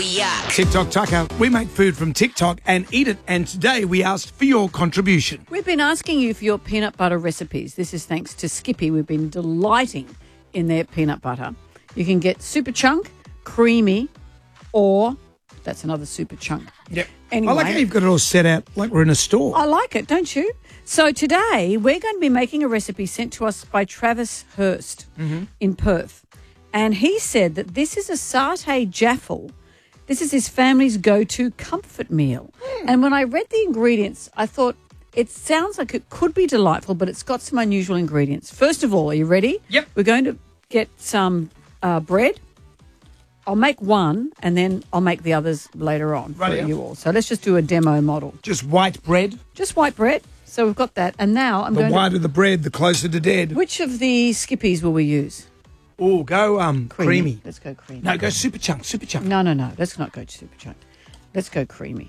yuck. TikTok Tucker. We make food from TikTok and eat it, and today we asked for your contribution. We've been asking you for your peanut butter recipes. This is thanks to Skippy. We've been delighting in their peanut butter. You can get super chunk, creamy, or that's another super chunk. Yep. Anyway, I like how you've got it all set out like we're in a store. I like it, don't you? So today we're going to be making a recipe sent to us by Travis Hurst in Perth. And he said that this is a satay jaffle. This is his family's go-to comfort meal. And when I read the ingredients, I thought it sounds like it could be delightful, but it's got some unusual ingredients. First of all, are you ready? Yep. We're going to get some bread. I'll make one, and then I'll make the others later on for you all. So let's just do a demo model. Just white bread. Just white bread. So we've got that. And now I'm The going whiter the bread, the closer to dead. Which of the Skippies will we use? Oh, go creamy. Let's go creamy. No, go super chunk, super chunk. No. Let's not go super chunk. Let's go creamy.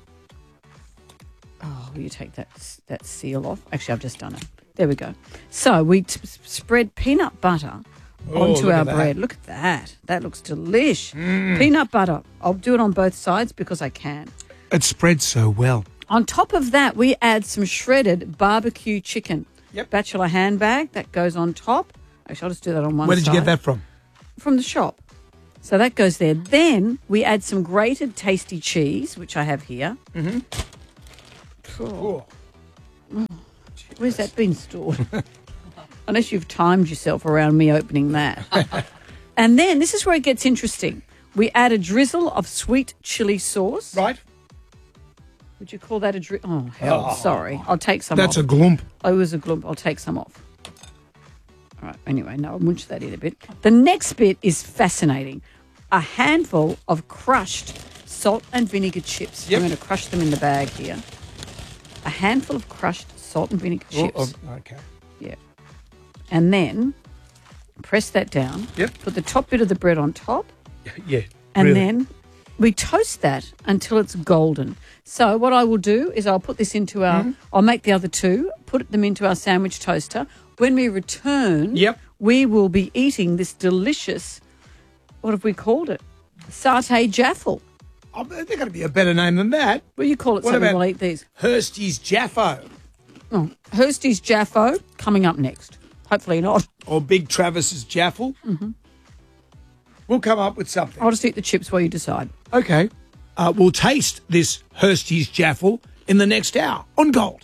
Oh, will you take that seal off? Actually, I've just done it. There we go. So we spread peanut butter onto our bread. Look at that. That looks delish. Peanut butter. I'll do it on both sides because I can. It spreads so well. On top of that, we add some shredded barbecue chicken. Yep. Bachelor handbag. That goes on top. Actually, I'll just do that on one side. Where did you get that from? From the shop. So that goes there. Then we add some grated tasty cheese, which I have here. Mm-hmm. Oh. Where's that been stored? Unless you've timed yourself around me opening that. And then this is where it gets interesting. We add a drizzle of sweet chili sauce. Right. Would you call that a drizzle? Oh, hell, sorry. I'll take some That's off. a glump. Oh, it was a glump. I'll take some off. All right. Anyway, no, I'll munch that in a bit. The next bit is fascinating. A handful of crushed salt and vinegar chips. Yep. I'm going to crush them in the bag here. A handful of crushed salt and vinegar chips. Okay. Yeah. And then press that down. Yep. Put the top bit of the bread on top. Yeah. And really. then we toast that until it's golden. So what I will do is I'll put this into our, I'll make the other two, put them into our sandwich toaster. When we return, we will be eating this delicious, what have we called it? Satay jaffle. Oh, there's got to be a better name than that. Well, you call it What something, about we'll eat these. Hursty's Jaffo. Oh, Hursty's Jaffo coming up next. Hopefully not. Or Big Travis's Jaffle. Mm-hmm. We'll come up with something. I'll just eat the chips while you decide. Okay. We'll taste this Hursty's Jaffle in the next hour on Gold.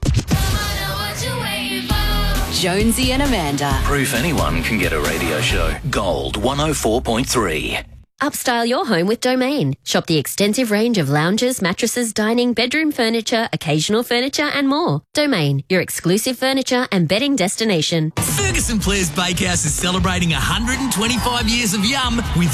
Jonesy and Amanda. Proof anyone can get a radio show. Gold 104.3. Upstyle your home with Domain. Shop the extensive range of lounges, mattresses, dining, bedroom furniture, occasional furniture and more. Domain, your exclusive furniture and bedding destination. Ferguson Blair's Bakehouse is celebrating 125 years of yum with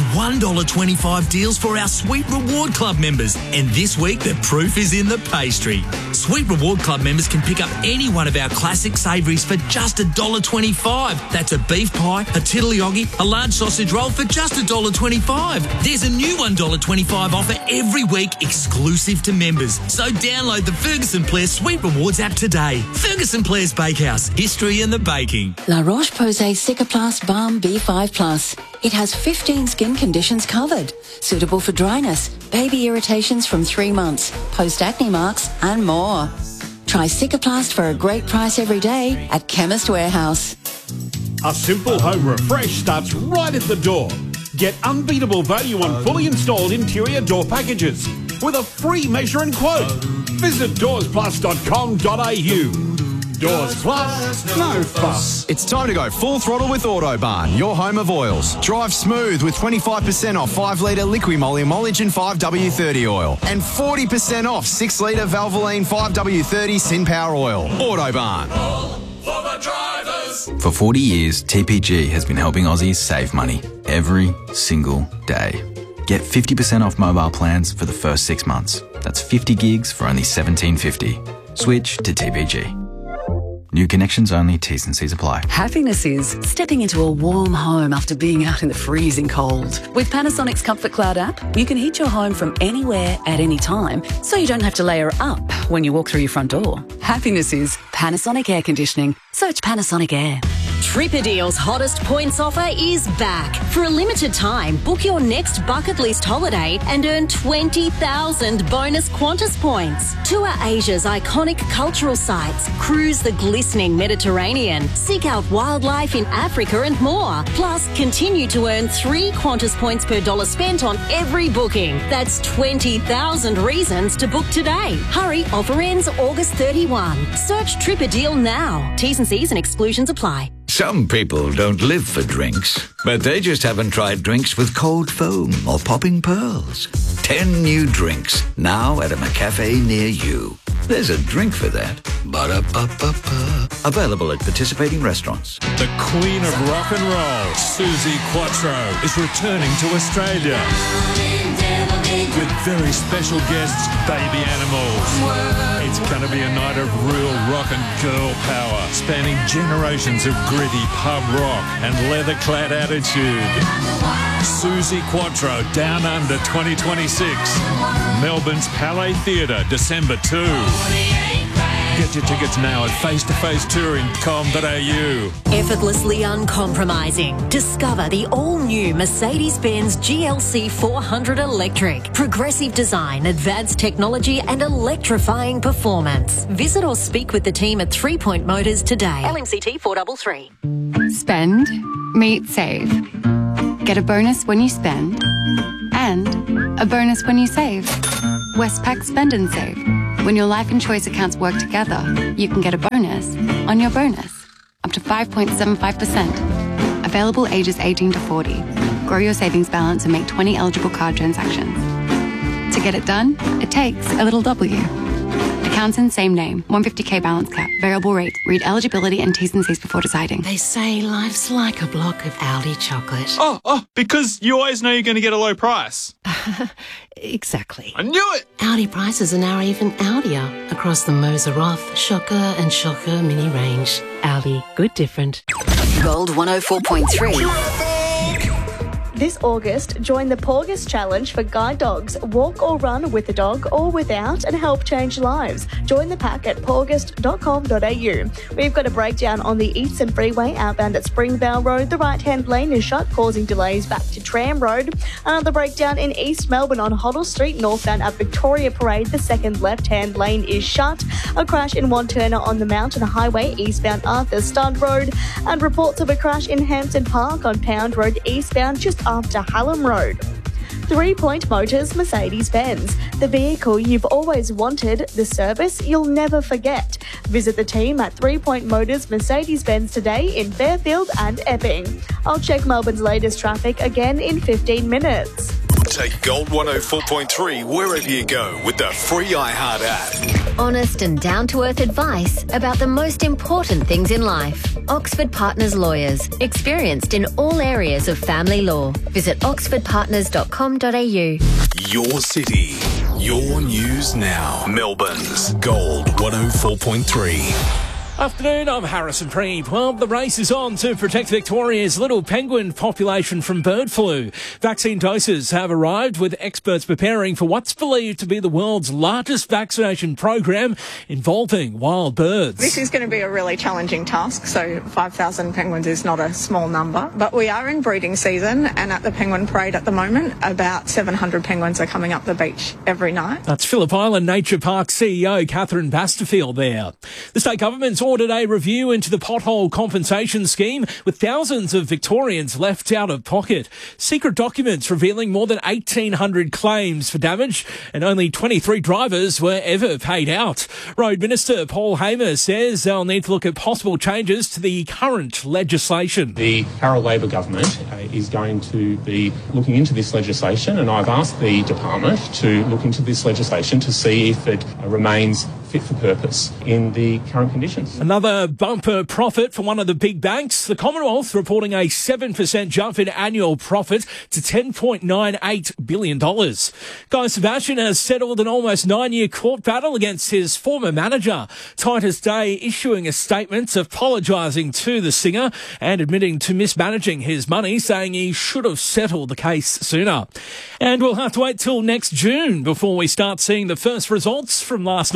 $1.25 deals for our Sweet Reward Club members. And this week, the proof is in the pastry. Sweet Reward Club members can pick up any one of our classic savouries for just $1.25. That's a beef pie, a tiddlyoggy, a large sausage roll for just $1.25. There's a new $1.25 offer every week exclusive to members. So download the Ferguson Blair Sweet Rewards app today. Ferguson Blair's Bakehouse, history in the baking. La Roche-Posay Cicaplast Balm B5 Plus. It has 15 skin conditions covered. Suitable for dryness, baby irritations from 3 months, post-acne marks and more. Try Cicaplast for a great price every day at Chemist Warehouse. A simple home refresh starts right at the door. Get unbeatable value on fully installed interior door packages with a free measure and quote. Visit doorsplus.com.au. Doors Plus, no fuss. It's time to go full throttle with Autobarn, your home of oils. Drive smooth with 25% off 5-litre Liqui-Moly Emulsion 5W30 oil and 40% off 6-litre Valvoline 5W30 Sin Power oil. Autobarn. For the drivers. For 40 years, TPG has been helping Aussies save money every single day. Get 50% off mobile plans for the first 6 months. That's 50 gigs for only $17.50. Switch to TPG. New connections only, T's and C's apply. Happiness is stepping into a warm home after being out in the freezing cold. With Panasonic's Comfort Cloud app, you can heat your home from anywhere at any time, so you don't have to layer up when you walk through your front door. Happiness is Panasonic Air Conditioning. Search Panasonic Air. Tripadeal's hottest points offer is back. For a limited time, book your next bucket list holiday and earn 20,000 bonus Qantas points. Tour Asia's iconic cultural sites, cruise the glistening Mediterranean, seek out wildlife in Africa and more. Plus, continue to earn 3 Qantas points per dollar spent on every booking. That's 20,000 reasons to book today. Hurry, offer ends August 31. Search Tripadeal now. T's and C's and exclusions apply. Some people don't live for drinks, but they just haven't tried drinks with cold foam or popping pearls. 10 new drinks now at a McCafe near you. There's a drink for that. Ba-da-ba-ba-ba. Available at participating restaurants. The Queen of Rock and Roll, Suzi Quatro, is returning to Australia with very special guests, Baby Animals. It's going to be a night of real rock and girl power, spanning generations of gritty pub rock and leather-clad attitude. Suzi Quatro, Down Under 2026. Melbourne's Palais Theatre, December 2. Get your tickets now at facetofacetouring.com.au. Effortlessly uncompromising. Discover the all-new Mercedes-Benz GLC 400 Electric. Progressive design, advanced technology and electrifying performance. Visit or speak with the team at 3 Point Motors today. LMCT 433. Spend, meet, save. Get a bonus when you spend and a bonus when you save. Westpac Spend and Save. When your life and choice accounts work together, you can get a bonus on your bonus, up to 5.75%. Available ages 18 to 40. Grow your savings balance and make 20 eligible card transactions. To get it done, it takes a little W. Accounts in same name, 150k balance cap, variable rate. Read eligibility and T's and C's before deciding. They say life's like a block of Aldi chocolate. Oh, because you always know you're going to get a low price. Exactly. I knew it! Aldi prices are now even Aldier across the Moser Roth, Shocker and Shocker mini range. Aldi, good different. Gold 104.3. This August, join the Porgus Challenge for guide dogs. Walk or run with the dog or without and help change lives. Join the pack at porgus.com.au. We've got a breakdown on the Eastern Freeway outbound at Springvale Road. The right-hand lane is shut, causing delays back to Tram Road. Another breakdown in East Melbourne on Hoddle Street, northbound at Victoria Parade. The second left-hand lane is shut. A crash in Wanturna on the Mountain Highway, eastbound Arthur Stud Road. And reports of a crash in Hampton Park on Pound Road, eastbound just after Hallam Road. 3 Point Motors Mercedes-Benz. The vehicle you've always wanted, the service you'll never forget. Visit the team at 3 Point Motors Mercedes-Benz today in Fairfield and Epping. I'll check Melbourne's latest traffic again in 15 minutes. Take Gold 104.3 wherever you go with the free iHeart app. Honest and down-to-earth advice about the most important things in life. Oxford Partners Lawyers, experienced in all areas of family law. Visit oxfordpartners.com.au. Your city, your news now. Melbourne's Gold 104.3. Afternoon, I'm Harrison Preeb. Well, the race is on to protect Victoria's little penguin population from bird flu. Vaccine doses have arrived, with experts preparing for what's believed to be the world's largest vaccination program involving wild birds. This is going to be a really challenging task, so 5,000 penguins is not a small number. But we are in breeding season, and at the Penguin Parade at the moment, about 700 penguins are coming up the beach every night. That's Phillip Island Nature Park CEO Catherine Basterfield there. The state government's ordered a review into the pothole compensation scheme, with thousands of Victorians left out of pocket. Secret documents revealing more than 1,800 claims for damage, and only 23 drivers were ever paid out. Road Minister Paul Hamer says they'll need to look at possible changes to the current legislation. The Carroll Labor government is going to be looking into this legislation, and I've asked the department to look into this legislation to see if it remains fit for purpose in the current conditions. Another bumper profit for one of the big banks. The Commonwealth reporting a 7% jump in annual profit to $10.98 billion. Guy Sebastian has settled an almost 9-year court battle against his former manager. Titus Day issuing a statement apologising to the singer and admitting to mismanaging his money, saying he should have settled the case sooner. And we'll have to wait till next June before we start seeing the first results from last night's Central.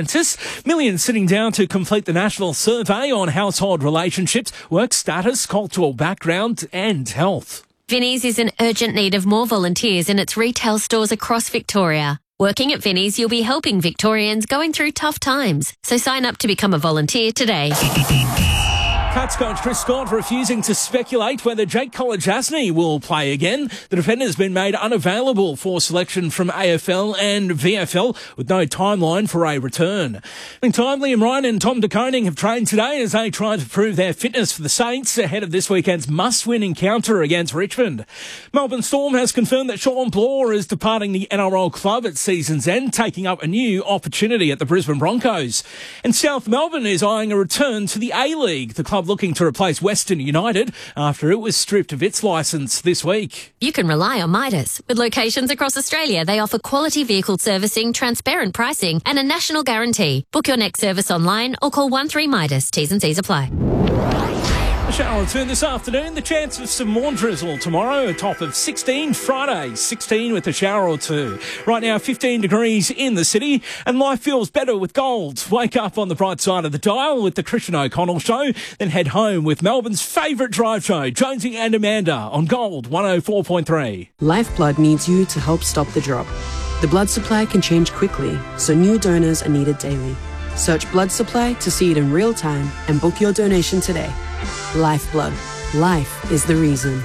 census. Millions sitting down to complete the national survey on household relationships, work status, cultural background and health. Vinnie's is in urgent need of more volunteers in its retail stores across Victoria. Working at Vinnie's, you'll be helping Victorians going through tough times. So sign up to become a volunteer today. Cats coach Chris Scott refusing to speculate whether Jake Kolodjasny will play again. The defender's been made unavailable for selection from AFL and VFL with no timeline for a return. Meantime, Liam Ryan and Tom De Koning have trained today as they try to prove their fitness for the Saints ahead of this weekend's must-win encounter against Richmond. Melbourne Storm has confirmed that Sean Bloor is departing the NRL club at season's end, taking up a new opportunity at the Brisbane Broncos. And South Melbourne is eyeing a return to the A-League. The club looking to replace Western United after it was stripped of its licence this week. You can rely on Midas. With locations across Australia, they offer quality vehicle servicing, transparent pricing and a national guarantee. Book your next service online or call 13 Midas. T's and C's apply. A shower or two this afternoon, the chance of some more drizzle tomorrow, a top of 16. Friday, 16 with a shower or two. Right now, 15 degrees in the city, and life feels better with gold. Wake up on the bright side of the dial with the Christian O'Connell Show, then head home with Melbourne's favourite drive show, Jonesy and Amanda, on Gold 104.3. Lifeblood needs you to help stop the drop. The blood supply can change quickly, so new donors are needed daily. Search blood supply to see it in real time and book your donation today. Lifeblood. Life is the reason.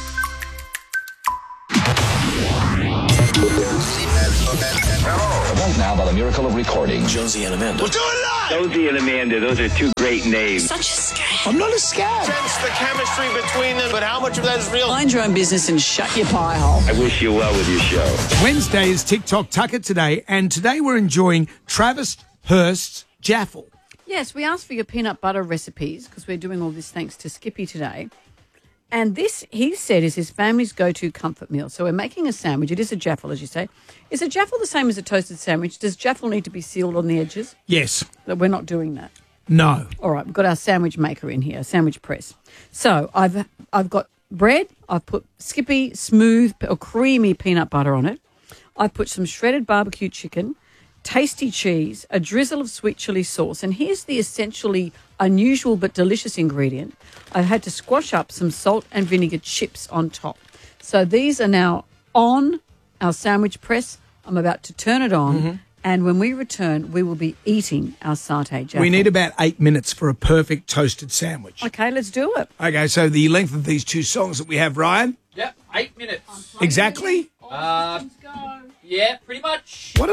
Right now, by the miracle of recording, Jonesy and Amanda. We'll do it live! Jonesy and Amanda, those are two great names. Such a scam. I'm not a scam. Sense the chemistry between them, but how much of that is real? Mind your own business and shut your pie hole. I wish you well with your show. Wednesday is TikTok Tucker today, and today we're enjoying Travis Hurst's Jaffle. Yes, we asked for your peanut butter recipes because we're doing all this thanks to Skippy today. And this, he said, is his family's go-to comfort meal. So we're making a sandwich. It is a jaffle, as you say. Is a jaffle the same as a toasted sandwich? Does jaffle need to be sealed on the edges? Yes. But we're not doing that. No. All right, we've got our sandwich maker in here, sandwich press. So I've got bread. I've put Skippy smooth or creamy peanut butter on it. I've put some shredded barbecue chicken, tasty cheese, a drizzle of sweet chili sauce. And here's the essentially unusual but delicious ingredient. I've had to squash up some salt and vinegar chips on top. So these are now on our sandwich press. I'm about to turn it on. Mm-hmm. And when we return, we will be eating our satay jaffle. We need about 8 minutes for a perfect toasted sandwich. Okay, let's do it. Okay, so the length of these two songs that we have, Ryan? Yep, 8 minutes. Exactly? Yeah, pretty much. What